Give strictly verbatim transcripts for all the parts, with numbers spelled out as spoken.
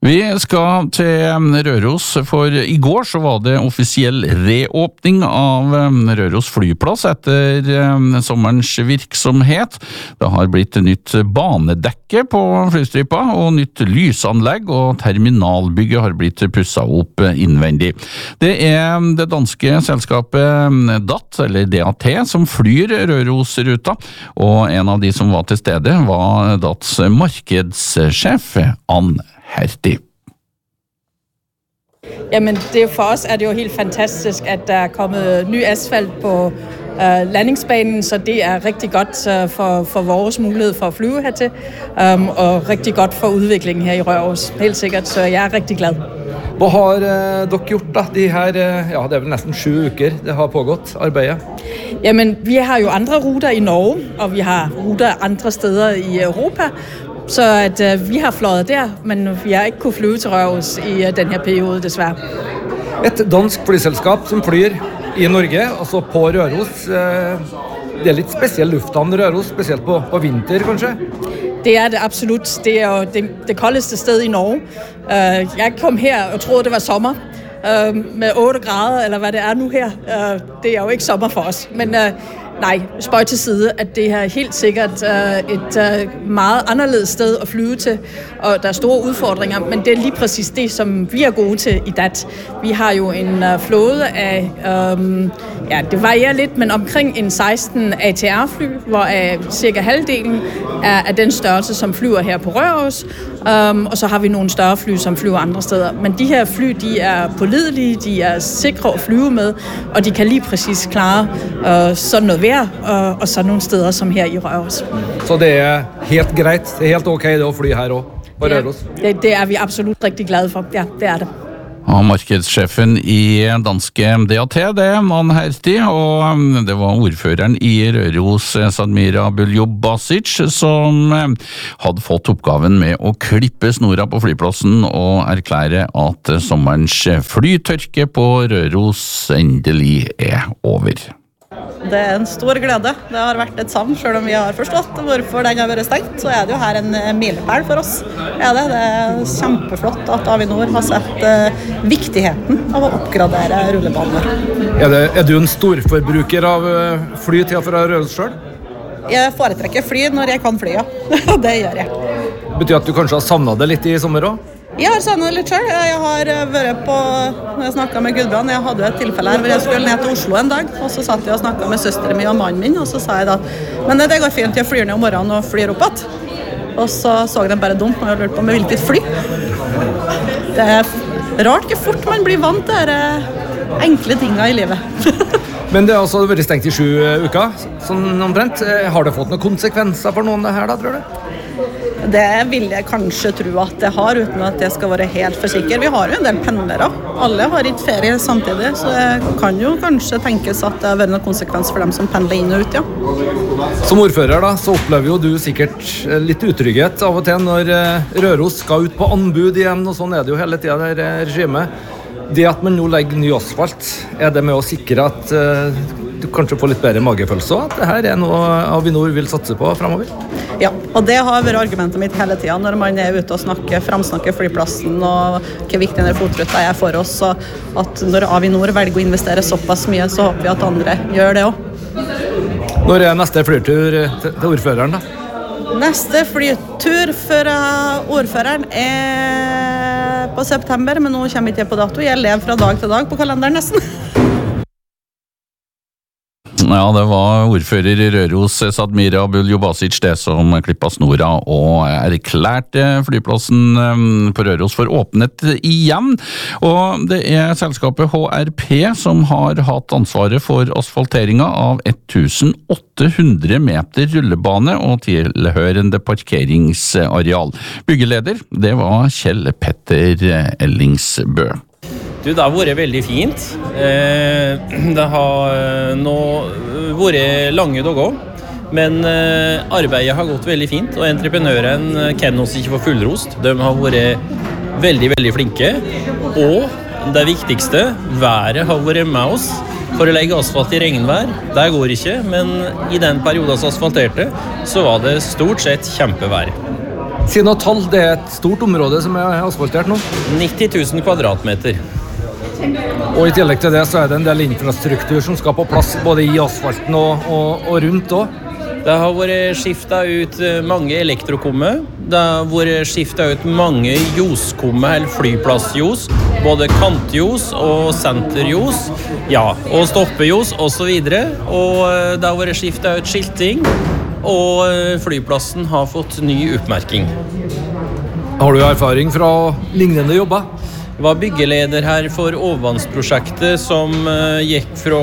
Vi skal til Røros, for i går så var det offisiell reåpning av Røros flyplass etter sommerens virksomhet. Det har blitt nytt banedekke på flystripa, og nytt lysanlegg, og terminalbygget har blitt pusset opp innvendig. Det er det danske selskapet D A T, eller D A T, som flyr Rørosruta, og en av de som var til stede var D A T's markedssjef, Ann Hertig. Jamen, det er for oss er det jo helt fantastisk, at der er kommet ny asfalt på uh, landingsbanen, så det er rigtig godt uh, for, for vores mulighed for at flyve hertil, um, og rigtig godt for udviklingen her i Røros, helt sikkert, så jeg er rigtig glad. Hva har eh, dere gjort da? De her, eh, ja, det er vel nesten sju uker det har pågått, arbeidet? Jamen, vi har jo andre ruter i Norge, og vi har ruter andre steder i Europa, så at, uh, vi har fløjet der, men vi har ikke kunnet flyve til Røros i uh, denne periode, desværre. Et dansk flyselskap som flyr i Norge, altså på Røros. Eh, det er litt spesiell lufthavn Røros, spesielt på, på vinter kanskje? Det er det absolut. Det er jo det, det koldeste sted i Norge. Uh, jeg kom her og troede, det var sommer. Uh, med otte grader, eller hvad det er nu her. Uh, det er jo ikke sommer for os. Men uh, nej, spøj til side, at det er helt sikkert uh, et uh, meget anderledes sted at flyve til, og der er store udfordringer, men det er lige præcis det, som vi er gode til i D A T. Vi har jo en uh, flåde af, um, ja, det varierer lidt, men omkring en seksten A T R-fly, hvor uh, cirka halvdelen er af den størrelse, som flyver her på Røros, um, og så har vi nogle større fly, som flyver andre steder. Men de her fly, de er pålidelige, de er sikre at flyve med, og de kan lige præcis klare uh, sådan noget vejr, og, og så nogle steder som her i Røros. Så det er helt greit, det er helt okay det å fly her også, på Røros? Det, det er vi absolut rigtig glade for, ja, det er det. Og markedssjefen i danske D A T, det er Ann Hertig, og det var ordføreren i Røros, Sadmira Buljobasic, som hadde fått oppgaven med å klippe snora på flyplassen og erklære at sommerens flytørke på Røros endelig er over. Det er en stor glede. Det har vært et savn, selv om vi har forstått hvorfor den har vært stengt, så er det jo her en milepæl for oss. Er det. det er kjempeflott at Avinor har sett uh, viktigheten av å oppgradere rullebaner. Er, det, er du en storforbruker av uh, fly til fra Røros selv? Jeg foretrekker fly når jeg kan fly, ja. Det gjør jeg. Betyr at du kanskje har savnet det litt i sommer også? Jeg har savnet det litt selv. Jeg har vært på, når jeg snakket med Gudbrand, jeg hadde et tilfelle her hvor jeg skulle ned til Oslo en dag, og så satt jeg og snakket med søsteren min og mannen min, og så sa jeg da, men det går fint, jeg flyr ned om morgenen og flyr opp igjen. Og så så de bare dumt, og jeg lurte på med hvilket fly. Det er rart ikke fort man blir vant til de enkle tingene i livet. Men det har også vært stengt i sju uker, sånn omtrent. Har det fått noen konsekvenser for noen det her da, tror du? Det vil jeg kanskje tro at det har, uten at jeg skal være helt for sikker. Vi har jo en del pendlere. Alle har ikke ferie samtidig, så det kan jo kanskje tenkes at det har vært noen konsekvens for dem som pendler inn og ut, ja. Som ordfører da, så opplever jo du sikkert litt utrygghet av og til når Røros skal ut på anbud igjen, og sånn er det jo hele tiden det regimet. Det at man nå legger ny asfalt, er det med å sikre at uh, du kanskje får litt bedre magefølelse, og at det her er noe Avinor vil satse på fremover? Ja, og det har vært argumentet mitt hele tiden når man er ute og snakker, framsnakker flyplassen og hvor viktig denne fotruta er for oss, og at når Avinor velger å investere såpass mye, så håper vi at andre gjør det også. Når er neste flytur til, til ordføreren da? Neste flytur for ordføreren er på september, men nå kommer jeg ikke på dato. Jeg lever fra dag til dag på kalenderen nesten. Ja, det var ordfører i Røros, Sadmira Buljobasic, det som klippet snora og erklærte flyplassen på Røros for åpnet igjen. Og det er selskapet H R P som har hatt ansvaret for asfalteringen av åtte hundre meter rullebane og tilhørende parkeringsareal. Byggeleder, det var Kjell Petter Ellingsbø. Du, det har vært veldig fint. Det har nå vært lange dager, men arbeidet har gått veldig fint, og entreprenøren kan oss ikke få fullrost. De har vært veldig, veldig flinke, og det viktigste, været har vært med oss. For å legge asfalt i regnvær, det går ikke, men i den perioden som asfalterte, så var det stort sett kjempevær. Si noe tall, det er et stort område som er asfaltert nå. nitti tusen kvadratmeter. Og i tillegg til det så er det en del infrastruktur som skal på plass både i asfalten og, og, og rundt også. Det har vært skiftet ut mange elektrokommer. Det har vært skiftet ut mange ljoskommer, eller flyplassljos. Både kantljos og senterljos, ja, og stoppejos og så videre. Og det har vært skiftet ut skilting, og flyplassen har fått ny oppmerking. Har du erfaring fra lignende jobber? Jeg var byggeleder her for overvannsprosjektet som uh, gikk fra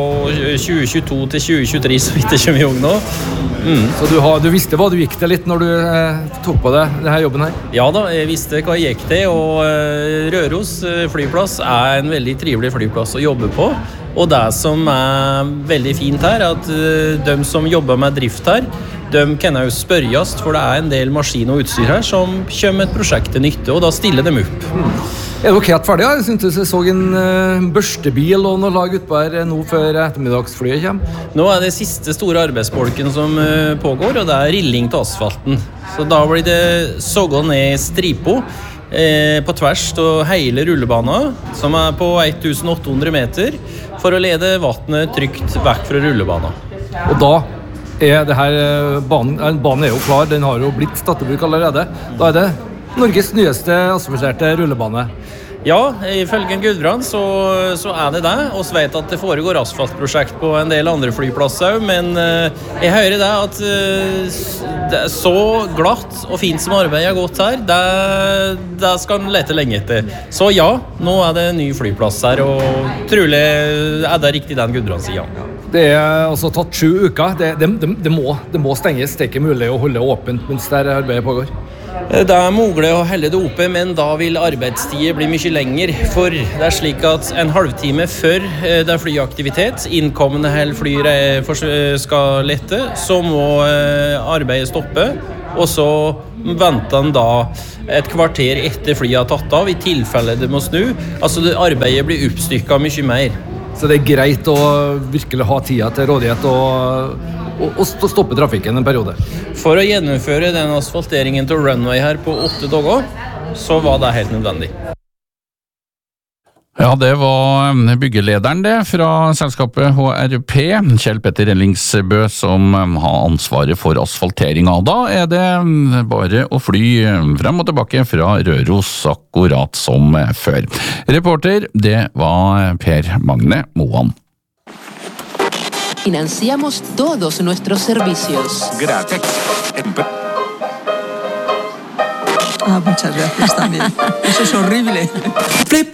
tjue tjueto til tjue tjuetre, så vidt jeg kommer ihåg nå. Mm. Så du, har, du visste hva du gikk til litt når du eh, tok på deg denne jobben her? Ja da, jeg visste hva jeg gikk til, og uh, Røros flyplass er en veldig trivelig flyplass å jobbe på. Og det som er veldig fint her, er at uh, de som jobber med drift her, de kan jo spørres, for det er en del maskin og utstyr her som kommer et prosjekt til nytte, og da stiller de opp. Mm. Er dere helt ferdige? Jeg syntes jeg så en uh, børstebil og noe lag utpå her nå før ettermiddagsflyet kommer. Nå er det siste store arbeidsbolken som uh, pågår, og det er rilling til asfalten. Så da blir det sågget ned stripo eh, på tvers av hele rullebanen, som er på åtte hundre meter, for å lede vannet trygt vekk fra rullebanen. Og da er det her banen, banen er jo klar, den har jo blitt tatt i bruk allerede. Da er det Norges nyeste asfalterte rullebane. Ja, ifølge Gudbrand så, så er det det, og så vet at det foregår asfaltprosjekt på en del andre flyplasser, men eh, jeg hører det at eh, det er så glatt og fint som arbeidet har gått her, det, det skal en lete lenge etter. Så ja, nå er det en ny flyplass her, og trolig er det riktig den Gudbrand sier. Det er altså tatt sju uker, det, det, det, det, må, det må stenges, det er ikke mulig å holde åpent mens det arbeidet pågår. Det er mulig å helle det oppe, men da vil arbeidstiden bli mye lenger. For det er slik at en halvtime før det er flyaktivitet, innkommende hele flyet skal lette, så må arbeidet stoppe. Og så venter han da et kvarter etter flyet har tatt av, i tilfelle det må snu. Altså arbeidet blir oppstykket mye mer. Så det er greit å virkelig ha tida til rådighet og, og, og stoppe trafikken en periode. For å gjennomføre den asfalteringen til runway her på åtte dager, så var det helt nødvendig. Ja, det var byggelederen det, fra selskapet H R P, Kjell Petter Ellingsbø, som har ansvaret for asfalteringa. Da er det bare å fly frem og tilbake fra Røros akkurat som før. Reporter, det var Per Magne Moan. Financiamos todos nuestros servicios. Gracias. Ah, muchas gracias también. Eso es horrible. Flip.